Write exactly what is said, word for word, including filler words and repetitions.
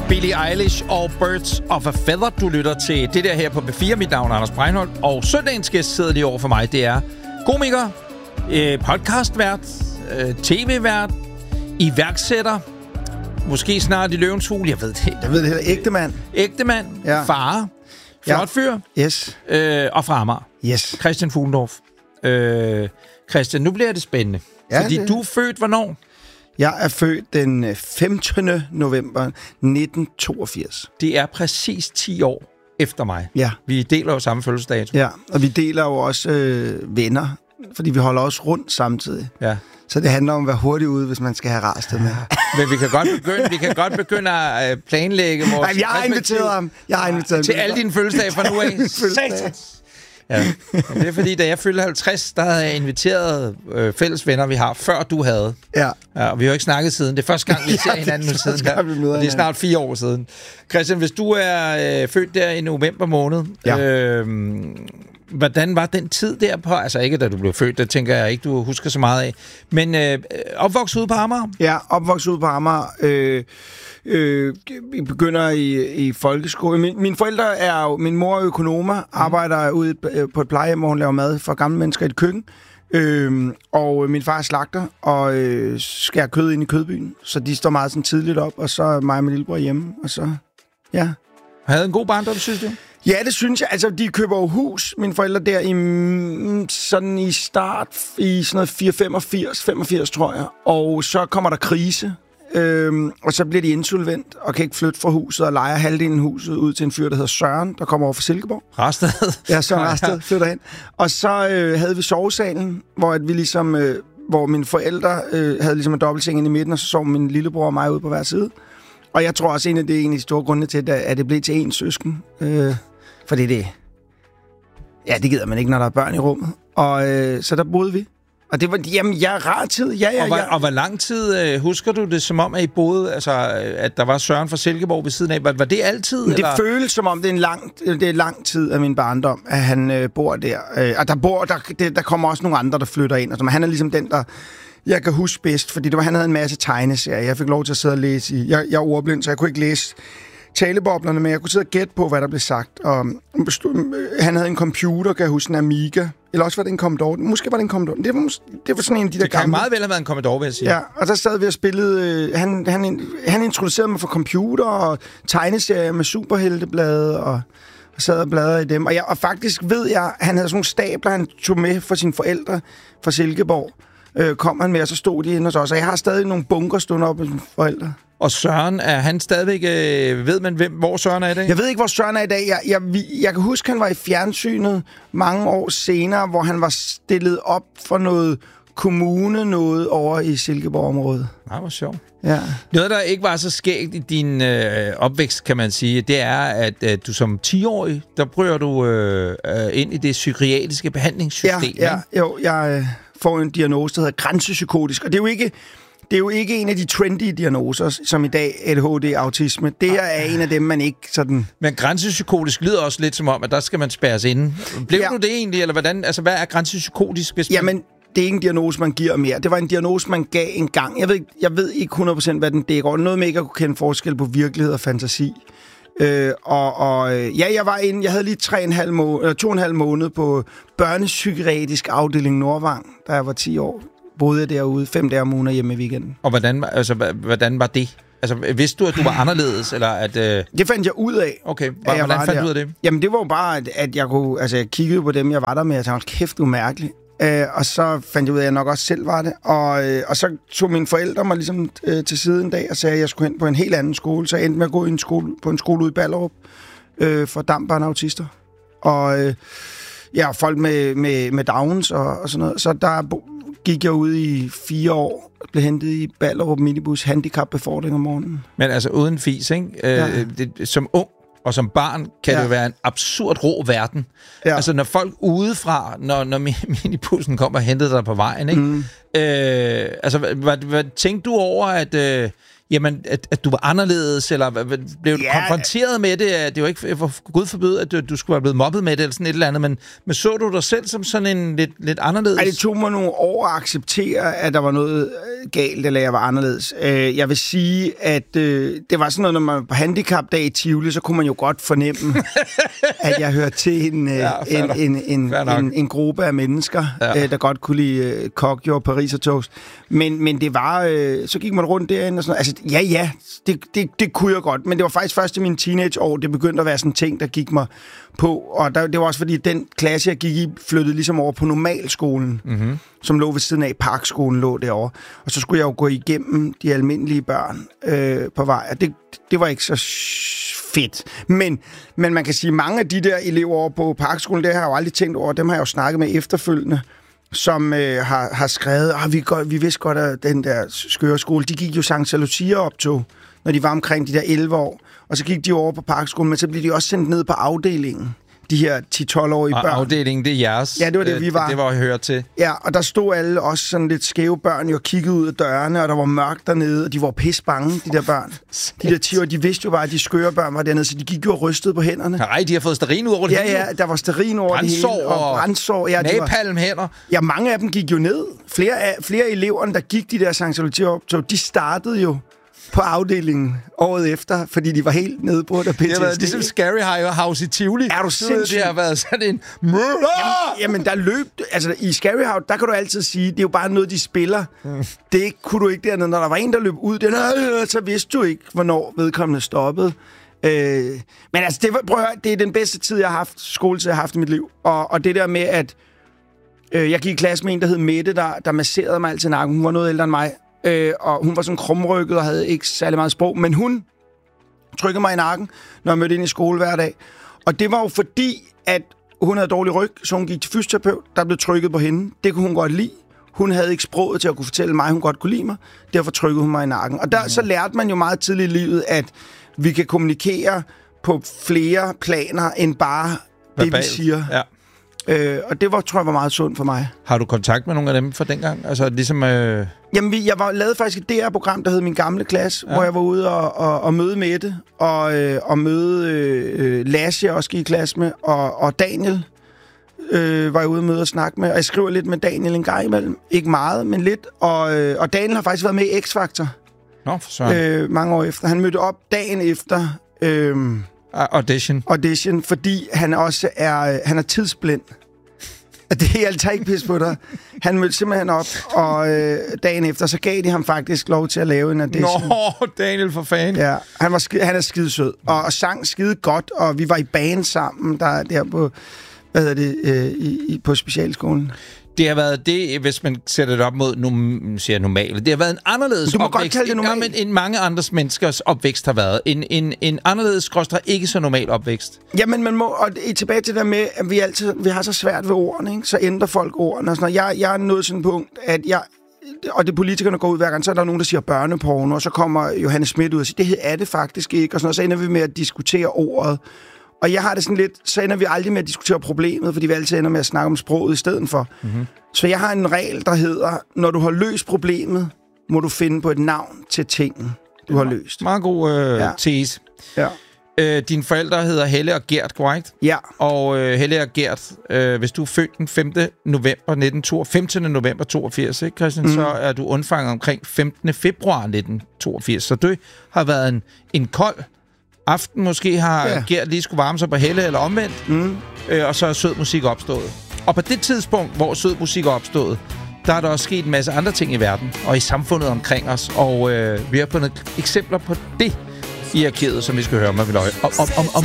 Billie Eilish og Birds of a Feather. Du lytter til det der her på B fire. Mit navn er Anders Breinholt, og søndagens gæst sidder lige over for mig. Det er komiker, øh, podcastvært, øh, tv-vært, iværksætter, måske snart i Løvens Hule. Jeg ved det. Jeg ved det. Ægtemand. Ægtemand, ja. Far, flot ja. fyr, yes. øh, og fra Amager. Yes. Christian Fuglendorf. Øh, Christian, nu bliver det spændende. Ja, fordi det... du er født hvornår? Jeg er født den femtende november nitten toogfirs. Det er præcis ti år efter mig. Ja. Vi deler jo samme fødselsdato. Ja, og vi deler jo også øh, venner, fordi vi holder også rundt samtidig. Ja. Så det handler om at være hurtigt ude, hvis man skal have rastet med. Men vi kan godt begynde, vi kan godt begynde at planlægge vores... Nej, jeg har inviteret ham. Jeg har inviteret til alle dine fødselsdage fra nu af. Satans! Ja, det er fordi, da jeg fyldte halvtreds, der havde jeg inviteret øh, fælles venner, vi har, før du havde. Ja. Ja, og vi har jo ikke snakket siden. Det er første gang, vi ser ja, hinanden nu siden. Der. Og det er snart fire år siden. Christian, hvis du er øh, født der i november måned, ja. øh, hvordan var den tid der på? Altså ikke, da du blev født, det tænker jeg ikke, du husker så meget af. Men øh, opvokset ude på Amager? Ja, opvokset ude på Amager. Øh, øh, vi begynder i, i folkeskole. Min, mine forældre er jo, min mor er økonomer, arbejder ude på et plejehjem, hvor hun laver mad for gamle mennesker i et køkken. Øh, og min far er slagter og øh, skærer kød ind i kødbyen. Så de står meget sådan tidligt op, og så er mig og min lillebror hjemme. Og så, ja. Havde en god barndom, synes du? Ja, det synes jeg. Altså, de køber jo hus, mine forældre, der i sådan i start i sådan noget firs femogfirs, femogfirs, tror jeg. Og så kommer der krise, øhm, og så bliver de insolvent og kan ikke flytte fra huset og lejer halvdelen af huset ud til en fyr, der hedder Søren, der kommer over fra Silkeborg. Rasted. Ja, Søren Rasted flytter hen. Og så øh, havde vi sovesalen, hvor at vi ligesom, øh, hvor mine forældre øh, havde ligesom en dobbeltseng inde i midten, og så sov min lillebror og mig ude på hver side. Og jeg tror også, en af det er en af de store grunde til, at det blev til én søsken. Øh, fordi det... Ja, det gider man ikke, når der er børn i rummet. Og øh, så der boede vi. Og det var... Jamen, ja, rar tid. Ja, ja, og, hvor, ja. og hvor lang tid øh, husker du det, som om, at I boede... Altså, at der var Søren fra Silkeborg ved siden af. Var, var det altid? Men det eller? føles, som om det er en lang, det er lang tid af min barndom, at han øh, bor der. Øh, og der, bor, der, det, der kommer også nogle andre, der flytter ind. Altså, han er ligesom den, der... Jeg kan huske bedst, fordi det var, han havde en masse tegneserier. Jeg fik lov til at sidde og læse i. Jeg, jeg er ordblind, så jeg kunne ikke læse taleboblerne, men jeg kunne sidde og gætte på, hvad der blev sagt. Og han havde en computer, kan jeg huske, en Amiga. Eller også var det en Commodore. Måske var det en Commodore. Det var, det var sådan en af de der det kan gamle. meget vel have været en Commodore, vil jeg sige. Ja, og der sad vi og spillede... Øh, han, han, han introducerede mig for computer og tegneserier med superhelteblade og... og sad og bladrede i dem. Og, jeg, og faktisk ved jeg, han havde sådan nogle stabler, han tog med for sine forældre fra Silkeborg. Øh, kom han med, og så stod de inde hos os. Og jeg har stadig nogle bunker stående op hos mine forældre. Og Søren, er han stadigvæk... Øh, ved man, hvem, hvor Søren er i dag? Jeg ved ikke, hvor Søren er i dag. Jeg, jeg, jeg kan huske, han var i fjernsynet mange år senere, hvor han var stillet op for noget kommune, noget over i Silkeborg-området. Nej, hvor sjovt. Ja. Noget, der ikke var så skægt i din øh, opvækst, kan man sige, det er, at øh, du som ti-årig, der prøver du øh, ind i det psykiatriske behandlingssystem. Ja, ja jo, jeg... Øh, får en diagnose, der hedder grænsepsykotisk. Og det er jo ikke, det er jo ikke en af de trendy diagnoser, som i dag A D H D, autisme. Det er en af dem, man ikke sådan... Men grænsepsykotisk lyder også lidt som om, at der skal man spærres inde. Blev ja. du det egentlig, eller hvordan? Altså, hvad er grænsepsykotisk? Hvis man... Jamen, det er ikke en diagnose, man giver mere. Det var en diagnose, man gav en gang. Jeg ved, jeg ved ikke hundrede procent, hvad den dækker. Noget med ikke at kunne kende forskel på virkelighed og fantasi. Øh, og, og ja, jeg var inde, jeg havde lige tre og en halv må, eller to og en halv måned på børnepsykiatrisk afdeling Nordvang, da jeg var ti år. Boede jeg derude fem dage om ugen og hjemme i weekenden. Og hvordan, altså, hvordan var det? Altså, vidste du, at du var anderledes, eller at... Øh... Det fandt jeg ud af. Okay, hvordan fandt der. du ud af det? Jamen, det var jo bare, at, at jeg kunne... Altså, jeg kiggede på dem, jeg var der med, og jeg tænkte, kæft, du er mærkelig. Øh, og så fandt jeg ud af, at jeg nok også selv var det. Og, øh, og så tog mine forældre mig ligesom øh, til side en dag og sagde, at jeg skulle hen på en helt anden skole. Så jeg endte med at gå i en skole, på en skole ude i Ballerup øh, for dampbørn og autister. Og øh, ja, folk med, med, med Downs og, og sådan noget. Så der gik jeg ud i fire år og blev hentet i Ballerup minibus handicapbefordring om morgenen. Men altså uden fis, ikke? Øh, ja. det, som ung og som barn kan ja. det være en absurd rå verden. Ja. Altså, når folk udefra, når, når minibussen kommer og hentede dig på vejen, ikke? Mm. Øh, altså, hvad, hvad tænkte du over, at øh, jamen, at, at du var anderledes, eller blev du ja. konfronteret med det? Det var ikke for Gud forbyde, at du, du skulle være blevet mobbet med det, eller sådan et eller andet, men, men så du dig selv som sådan en lidt, lidt anderledes? Ej, det tog mig nogle år at acceptere, at der var noget galt, eller jeg var anderledes. Jeg vil sige, at øh, det var sådan noget, når man var på handicapdag i Tivoli, så kunne man jo godt fornemme, at jeg hørte til en, ja, en, en, en, en, en gruppe af mennesker, ja. øh, der godt kunne lide øh, kokjo og parisertoast. Men, men det var... Øh, så gik man rundt derinde og sådan noget. Altså, ja, ja, det, det, det kunne jeg godt. Men det var faktisk først i mine teenageår, det begyndte at være sådan en ting, der gik mig på. Og der, det var også fordi, den klasse, jeg gik i, flyttede ligesom over på normalskolen, mm-hmm. som lå ved siden af. Parkskolen lå derovre. Og så skulle jeg jo gå igennem de almindelige børn øh, på vej. Og det, det var ikke så fedt. Men, men man kan sige, mange af de der elever over på Parkskolen, det har jeg jo aldrig tænkt over. Dem har jeg jo snakket med efterfølgende, som øh, har, har skrevet, at vi, vi vidste godt, at den der skøre skole, de gik jo Sankt Lucia-optog, når de var omkring de der elleve år. Og så gik de over på Parkskolen, men så blev de også sendt ned på afdelingen. De her ti til tolv-årige børn. Og afdelingen, det er jeres. Ja, det var det, vi var. Det var, jeg hørte til. Ja, og der stod alle også sådan lidt skæve børn, jo kiggede ud af dørene, og der var mørkt dernede, og de var pisse bange, de der børn. De der ti år, de vidste jo bare, at de skøre børn var dernede, så de gik jo og rystede på hænderne. Nej, de har fået stearin ud over det ja, hele. Ja, der var stearin over det hele. Og brændsår. Ja, napalmhænder. Ja, mange af dem gik jo ned. Flere af, flere af eleverne, der gik de der Sankt Lucia-optog, de startede jo på afdelingen året efter, fordi de var helt nede på der P T S D. Det har været ligesom Scary House i Tivoli. Er du sindssygt? Det har været sådan en... Jamen, jamen, der løb... Altså, i Scary House, der kan du altid sige, det er jo bare noget, de spiller. Mm. Det kunne du ikke dernede. Når der var en, der løb ud, den, øh, så vidste du ikke, hvornår vedkommende stoppede. Øh, men altså, det, var, prøv at høre, det er den bedste tid, jeg har haft, skoletid, jeg har haft i mit liv. Og, og det der med, at øh, jeg gik i klasse med en, der hed Mette, der, der masserede mig altid nakken. Hun var noget ældre end mig. Øh, og hun var sådan krumrykket og havde ikke særlig meget sprog, men hun trykkede mig i nakken, når jeg mødte ind i skole hver dag. Og det var jo fordi, at hun havde dårlig ryg, så hun gik til fysioterapeut, der blev trykket på hende. Det kunne hun godt lide. Hun havde ikke sproget til at kunne fortælle mig, at hun godt kunne lide mig. Derfor trykkede hun mig i nakken. Og der mm. så lærte man jo meget tidligt i livet, at vi kan kommunikere på flere planer, end bare det, vi siger. Ja. Øh, og det var, tror jeg, var meget sundt for mig. Har du kontakt med nogle af dem fra dengang? Altså ligesom... Øh... Jamen, vi, jeg var, lavede faktisk et D R-program, der hed Min Gamle Klasse, ja. Hvor jeg var ude og, og, og møde Mette, og, øh, og møde øh, Lasse, jeg også gik i klasse med, og, og Daniel øh, var jeg ude og møde og snakke med. Og jeg skriver lidt med Daniel en gang imellem. Ikke meget, men lidt. Og, øh, og Daniel har faktisk været med i X-Factor. Nå, for søren. Øh, mange år efter. Han mødte op dagen efter... Øh, audition. Audition, fordi han også er, han er tidsblind. Det er jeg tager ikke pis på dig. Han mødte simpelthen op, og øh, dagen efter, så gav de ham faktisk lov til at lave en audition. Nå, Daniel for fan. Ja, han, var skide, han er skidesød, og, og sang skide godt, og vi var i band sammen, der, der på, hvad hedder det, øh, i, i, på specialskolen. Det har været det, hvis man sætter det op mod nu siger normale. Det har været en anderledes du må opvækst, godt kalde det normal. end, end mange andres menneskers opvækst har været. En, en, en anderledes skråstreg ikke så normal opvækst. Jamen, man må, og tilbage til det med, at vi altid vi har så svært ved ordene, ikke? Så ændrer folk ordene. Og sådan, jeg, jeg er nået sådan et punkt, at jeg, og det politikerne går ud hver gang, så er der nogen, der siger børneporno, og så kommer Johannes Schmidt ud og siger, det er det faktisk ikke, og sådan, og så ender vi med at diskutere ordet. Og jeg har det sådan lidt, så ender vi aldrig med at diskutere problemet, fordi vi altid ender med at snakke om sproget i stedet for. Mm-hmm. Så jeg har en regel, der hedder, når du har løst problemet, må du finde på et navn til tingen, du har løst. Meget god øh, ja. tese. Ja. Øh, dine forældre hedder Helle og Gert, korrekt? Ja. Og øh, Helle og Gert, øh, hvis du er født den femte november nitten toogfirs, femtende november toogfirs, ikke Christian, mm. så er du undfanget omkring femtende februar nitten toogfirs. Så det har været en, en kold aften. Måske har ja. Gert lige skulle varme sig på Helle eller omvendt, mm. øh, og så er sød musik opstået. Og på det tidspunkt, hvor sød musik er opstået, der er der også sket en masse andre ting i verden og i samfundet omkring os. Og øh, vi har fundet eksempler på det i arkivet, som vi skal høre om, om, om, om, om